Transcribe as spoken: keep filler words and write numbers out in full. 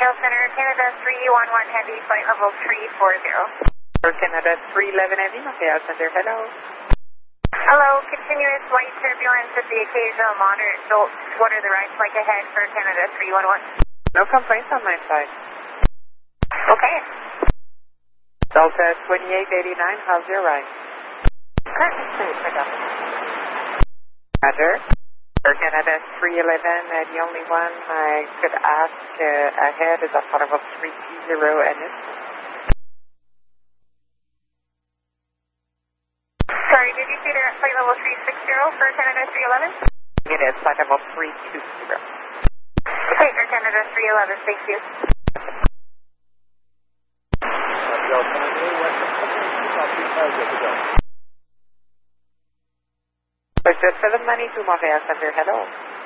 Tail Center, Canada three one one Heavy, flight level three four zero. For Canada three eleven Heavy, Montreal Center, hello. Hello, continuous light turbulence at the occasional moderate jolts. What are the right flight ahead for Canada three one one? No complaints on my side. Okay. Delta twenty-eight eighty-nine, how's your ride? Current descent, pick up. Roger. For Canada three eleven, uh, the only one I could ask uh, ahead is a flight level three two zero and it's... Sorry, did you say they're at flight level three six zero for Canada three eleven? It is flight level three two zero. Okay, for Canada three eleven, thank you. For seven ninety-two Montreal Center, hello.